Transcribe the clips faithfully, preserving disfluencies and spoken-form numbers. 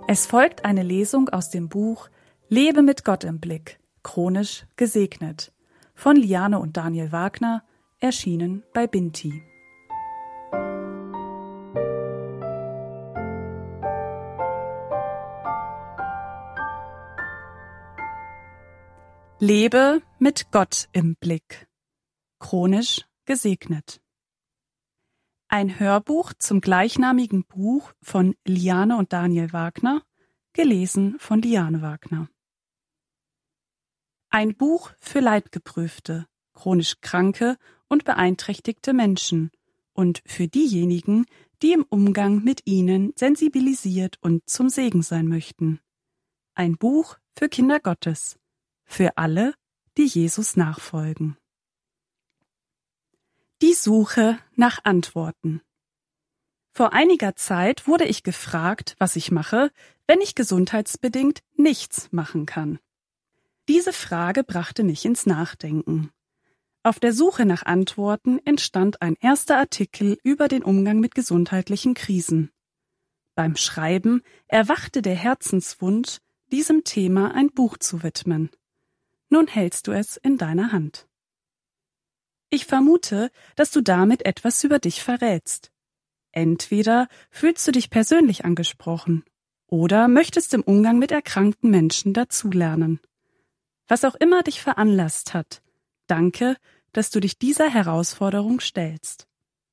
Es folgt eine Lesung aus dem Buch Lebe mit Gott im Blick, chronisch gesegnet, von Liane und Daniel Wagner, erschienen bei Binti. Lebe mit Gott im Blick, chronisch gesegnet. Ein Hörbuch zum gleichnamigen Buch von Liane und Daniel Wagner, gelesen von Liane Wagner. Ein Buch für leidgeprüfte, chronisch kranke und beeinträchtigte Menschen und für diejenigen, die im Umgang mit ihnen sensibilisiert und zum Segen sein möchten. Ein Buch für Kinder Gottes, für alle, die Jesus nachfolgen. Die Suche nach Antworten. Vor einiger Zeit wurde ich gefragt, was ich mache, wenn ich gesundheitsbedingt nichts machen kann. Diese Frage brachte mich ins Nachdenken. Auf der Suche nach Antworten entstand ein erster Artikel über den Umgang mit gesundheitlichen Krisen. Beim Schreiben erwachte der Herzenswunsch, diesem Thema ein Buch zu widmen. Nun hältst du es in deiner Hand. Ich vermute, dass du damit etwas über dich verrätst. Entweder fühlst du dich persönlich angesprochen oder möchtest im Umgang mit erkrankten Menschen dazulernen. Was auch immer dich veranlasst hat, danke, dass du dich dieser Herausforderung stellst.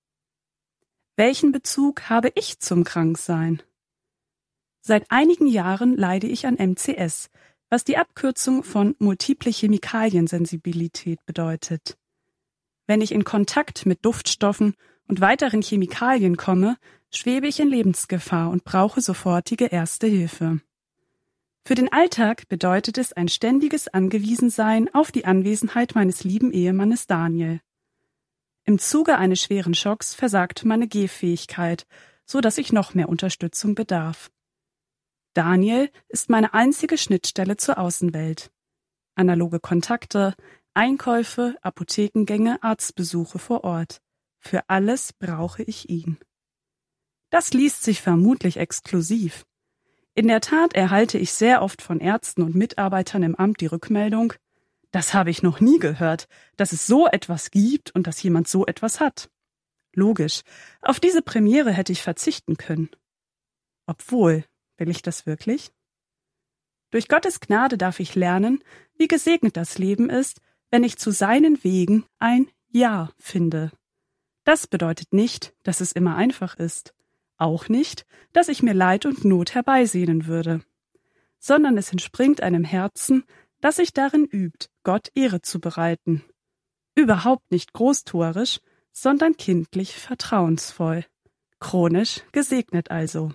Welchen Bezug habe ich zum Kranksein? Seit einigen Jahren leide ich an M C S, was die Abkürzung von multiple Chemikaliensensibilität bedeutet. Wenn ich in Kontakt mit Duftstoffen und weiteren Chemikalien komme, schwebe ich in Lebensgefahr und brauche sofortige Erste Hilfe. Für den Alltag bedeutet es ein ständiges Angewiesensein auf die Anwesenheit meines lieben Ehemannes Daniel. Im Zuge eines schweren Schocks versagte meine Gehfähigkeit, so dass ich noch mehr Unterstützung bedarf. Daniel ist meine einzige Schnittstelle zur Außenwelt. Analoge Kontakte, Einkäufe, Apothekengänge, Arztbesuche vor Ort. Für alles brauche ich ihn. Das liest sich vermutlich exklusiv. In der Tat erhalte ich sehr oft von Ärzten und Mitarbeitern im Amt die Rückmeldung, das habe ich noch nie gehört, dass es so etwas gibt und dass jemand so etwas hat. Logisch, auf diese Premiere hätte ich verzichten können. Obwohl, will ich das wirklich? Durch Gottes Gnade darf ich lernen, wie gesegnet das Leben ist, wenn ich zu seinen Wegen ein Ja finde. Das bedeutet nicht, dass es immer einfach ist. Auch nicht, dass ich mir Leid und Not herbeisehnen würde. Sondern es entspringt einem Herzen, das sich darin übt, Gott Ehre zu bereiten. Überhaupt nicht großtuerisch, sondern kindlich vertrauensvoll. Chronisch gesegnet also.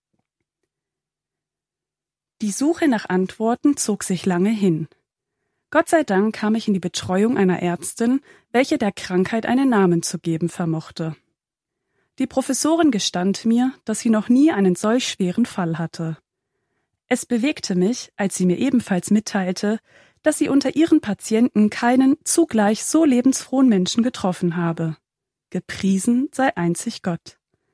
Die Suche nach Antworten zog sich lange hin. Gott sei Dank kam ich in die Betreuung einer Ärztin, welche der Krankheit einen Namen zu geben vermochte. Die Professorin gestand mir, dass sie noch nie einen solch schweren Fall hatte. Es bewegte mich, als sie mir ebenfalls mitteilte, dass sie unter ihren Patienten keinen zugleich so lebensfrohen Menschen getroffen habe. Gepriesen sei einzig Gott.